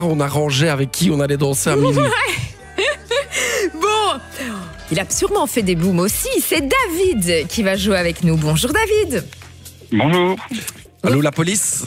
On arrangeait avec qui on allait danser à minuit. Bon, il a sûrement fait des booms aussi. C'est David qui va jouer avec nous. Bonjour David. Bonjour. Allô, la police?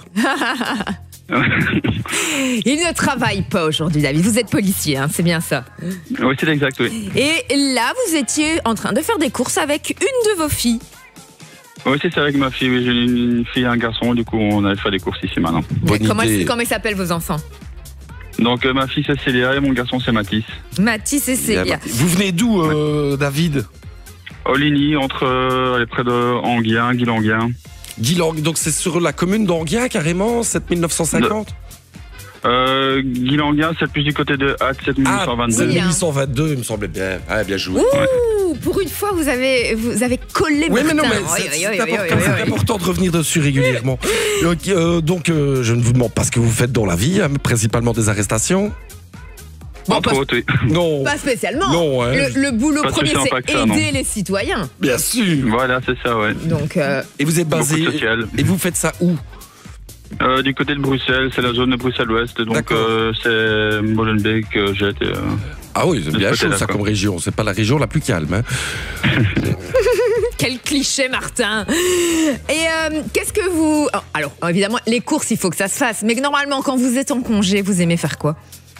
Il ne travaille pas aujourd'hui, David. Vous êtes policier, hein, c'est bien ça? Oui, c'est exact, oui. Et là, vous étiez en train de faire des courses avec une de vos filles. Oui, c'est avec ma fille. Oui, j'ai une fille et un garçon. Du coup, on allait faire des courses ici maintenant. Comment idée. ils s'appellent vos enfants? Donc, ma fille, c'est Célia et mon garçon, c'est Mathis. Mathis et Célia. Vous venez d'où, David? Oligny, elle est près de Anguien, Guilanguien. Donc c'est sur la commune d'Anguien, carrément, 7950? Guilanguien, c'est plus du côté de Hatt, 7822. 7822, il me semblait bien. Ah, bien joué. Ouh, pour une fois, vous avez collé Oui, Martin. mais non, mais c'est important de revenir dessus régulièrement. Donc, je ne vous demande pas ce que vous faites dans la vie, hein, principalement des arrestations. Bon, Entre autres, oui. Non. Pas spécialement. Non, hein. Le boulot Pas premier, spécialement c'est pas que ça, non. aider les citoyens. Bien sûr. Voilà, c'est ça, ouais. Donc, Et vous êtes basé. Beaucoup de social. Et vous faites ça où? Du côté de Bruxelles, c'est la zone de Bruxelles-Ouest. Donc, D'accord. c'est Molenbeek, Jette. Ah oui, c'est bien côté chaud là, ça quoi. comme région. C'est pas la région la plus calme. Hein. quel cliché, Martin. Et qu'est-ce que vous... Alors, évidemment, les courses, il faut que ça se fasse. Mais normalement, quand vous êtes en congé, vous aimez faire quoi?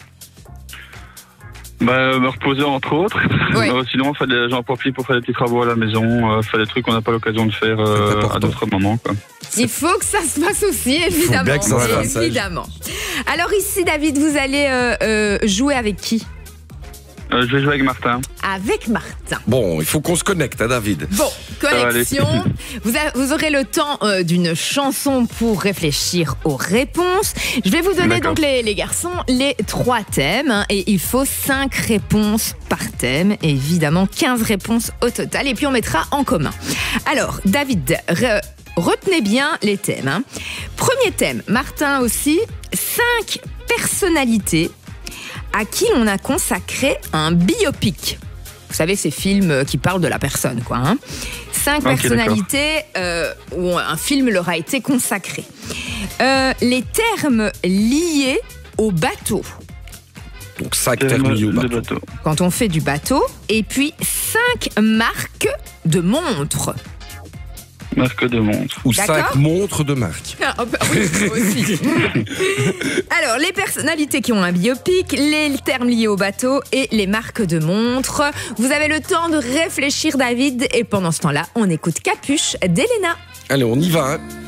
Me reposer entre autres. Oui. Sinon, j'en profite pour faire des petits travaux à la maison, faire des trucs qu'on n'a pas l'occasion de faire à d'autres moments, quoi. Il faut que ça se fasse aussi, évidemment. bien que ça se fasse, évidemment. Alors ici, David, vous allez jouer avec qui? Je vais jouer avec Martin. Avec Martin. Bon, il faut qu'on se connecte, hein, David. Bon, connexion. aller. Vous aurez le temps d'une chanson pour réfléchir aux réponses. Je vais vous donner D'accord. donc les garçons les 3 thèmes, hein, et il faut 5 réponses par thème, évidemment 15 réponses au total, et puis on mettra en commun. Alors, David, retenez bien les thèmes. Hein. Premier thème, Martin aussi, 5 personnalités à qui on a consacré un biopic. Vous savez, ces films qui parlent de la personne, quoi. Hein. 5 personnalités où un film leur a été consacré. Les termes liés au bateau. Donc 5 termes liés au de bateau. Quand on fait du bateau. Et puis 5 marques de montres. Marque de montre. Ou D'accord. 5 montres de marque. Ah, bah oui, aussi. Alors, les personnalités qui ont un biopic, les termes liés au bateau et les marques de montres. Vous avez le temps de réfléchir, David, et pendant ce temps-là, on écoute Capuche d'Elena. Allez, on y va. Hein.